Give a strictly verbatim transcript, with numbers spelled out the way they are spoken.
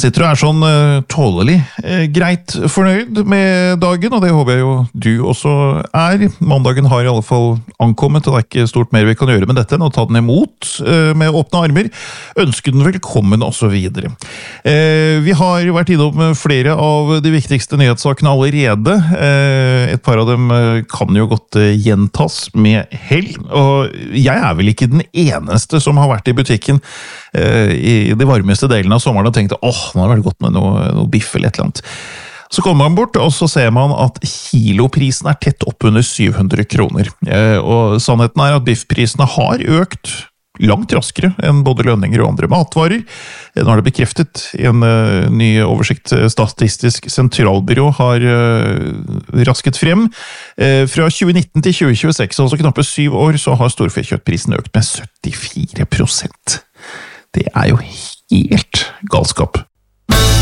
Jeg sitter og er sånn uh, tålelig uh, greit fornøyd med dagen, og det håper jeg jo du også er. Mandagen har i alle fall ankommet, og det er ikke stort mer vi kan gjøre med dette enn å ta den imot uh, med åpne armer, ønske den velkommen og så videre. Uh, vi har vært innom flere av de viktigste nyhetssakene allerede. Uh, et par av dem uh, kan jo godt uh, gjentas med hell, og jeg er vel ikke den eneste som har vært i butikken uh, i de varmeste delene av sommeren og tenkte, åh, nå har det vært godt med noe, noe biff eller et eller annet. Så kommer man bort, og så ser man at kiloprisen er tett opp under syv hundre kroner. Eh, og sannheten er at biffprisene har økt langt raskere enn både lønninger og andre matvarer. Nå er det bekreftet i en uh, ny oversikt. Statistisk sentralbyrå har uh, rasket frem. Uh, fra tjue nitten til tjue tjueseks, altså knappe syv år, så har storfekjøttprisen økt med syttifire prosent. Det er jo helt galskap.